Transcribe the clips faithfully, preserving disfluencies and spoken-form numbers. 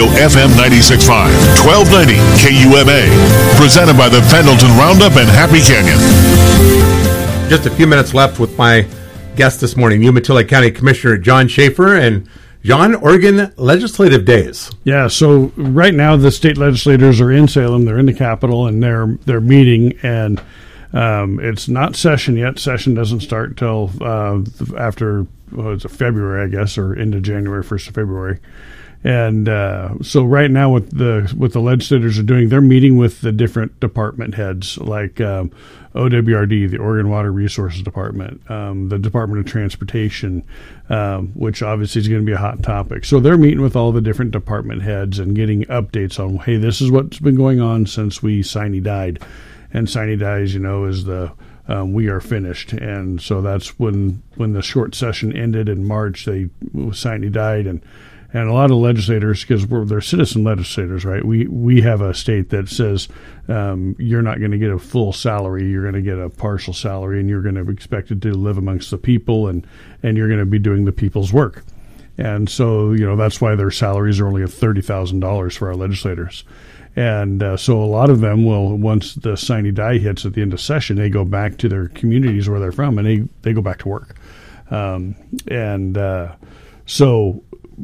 F M ninety-six point five, twelve ninety K U M A. Presented by the Pendleton Roundup and Happy Canyon. Just a few minutes left with my guest this morning, Umatilla County Commissioner John Schaefer. And John, Oregon Legislative Days. Yeah, so right now the state legislators are in Salem. They're in the Capitol, and they're they're meeting, and um, it's not session yet. Session doesn't start till uh, after well, it's February, I guess, or into January, first of February. And uh, so right now what the what the legislators are doing, they're meeting with the different department heads, like um, O W R D, the Oregon Water Resources Department, um, the Department of Transportation, um, which obviously is going to be a hot topic. So they're meeting with all the different department heads and getting updates on, hey, this is what's been going on since we sine died. And sine die, as you know, is the um, we are finished. And so that's when when the short session ended in March, they sine died, and And a lot of legislators, because we're they're citizen legislators, right? We we have a state that says um, you're not going to get a full salary, you're going to get a partial salary, and you're going to be expected to live amongst the people, and, and you're going to be doing the people's work. And so, you know, that's why their salaries are only at thirty thousand dollars for our legislators. And uh, so a lot of them will, once the sine die hits at the end of session, they go back to their communities where they're from, and they, they go back to work. Um, and uh, so...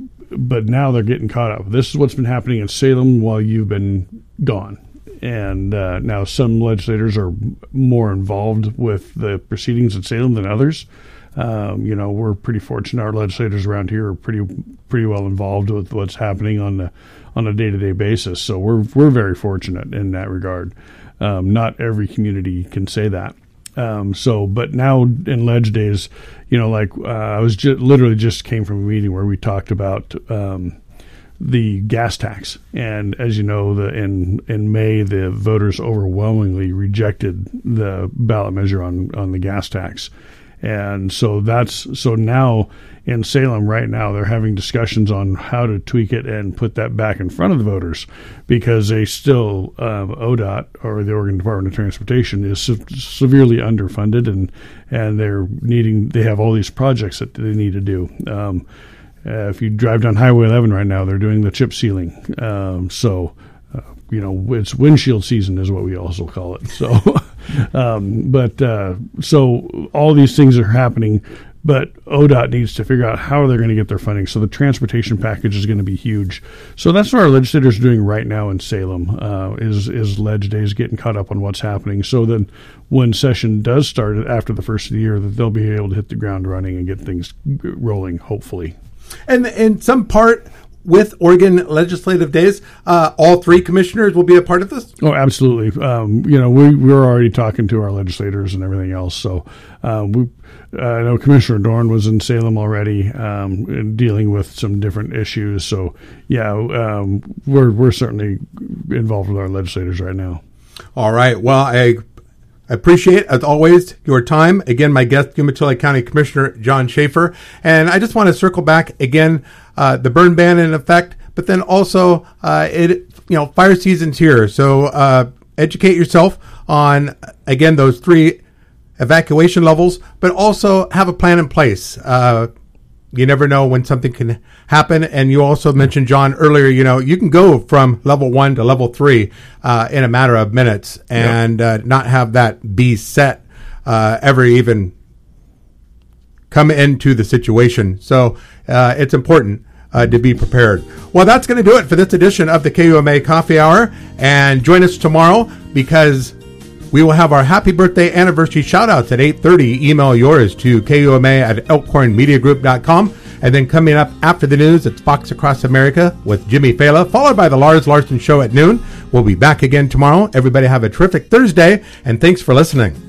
But now they're getting caught up. This is what's been happening in Salem while you've been gone. And uh, now some legislators are more involved with the proceedings in Salem than others. Um, you know, we're pretty fortunate. Our legislators around here are pretty pretty well involved with what's happening on the on a day-to-day basis. So we're we're very fortunate in that regard. Um, not every community can say that. Um, so, but now in Ledge Days, you know, like uh, I was just literally just came from a meeting where we talked about um, the gas tax, and as you know, the in in May the voters overwhelmingly rejected the ballot measure on on the gas tax, and so that's so now in Salem right now they're having discussions on how to tweak it and put that back in front of the voters, because they still um, O D O T, or the Oregon Department of Transportation, is se- severely underfunded, and and they're needing they have all these projects that they need to do. Um, uh, if you drive down Highway eleven right now, they're doing the chip sealing. Um, so uh, you know it's windshield season is what we also call it. So, um, but uh, so all these things are happening. But O D O T needs to figure out how they're going to get their funding. So the transportation package is going to be huge. So that's what our legislators are doing right now in Salem, uh, is is Ledge Days, getting caught up on what's happening. So then when session does start after the first of the year, that they'll be able to hit the ground running and get things rolling, hopefully. And in some part with Oregon Legislative Days, uh, all three commissioners will be a part of this? Oh, absolutely. Um, you know, we, we're already talking to our legislators and everything else. So uh, we, uh, I know Commissioner Dorn was in Salem already, um, dealing with some different issues. So, yeah, um, we're we're certainly involved with our legislators right now. All right. Well, I appreciate, as always, your time. Again, my guest, Umatilla County Commissioner John Schaefer. And I just want to circle back again, uh, the burn ban in effect, but then also uh, it, you know, fire season's here. So uh, educate yourself on, again, those three evacuation levels, but also have a plan in place. Uh, you never know when something can happen. And you also mentioned, John, earlier, you know, you can go from level one to level three uh, in a matter of minutes, and yep. uh, not have that be set uh, ever even come into the situation. So uh, it's important uh, to be prepared. Well, that's going to do it for this edition of the K U M A Coffee Hour. And join us tomorrow, because we will have our happy birthday anniversary shout-outs at eight thirty. Email yours to K U M A at elkhorn media group dot com. And then coming up after the news, it's Fox Across America with Jimmy Fela, followed by the Lars Larson Show at noon. We'll be back again tomorrow. Everybody have a terrific Thursday, and thanks for listening.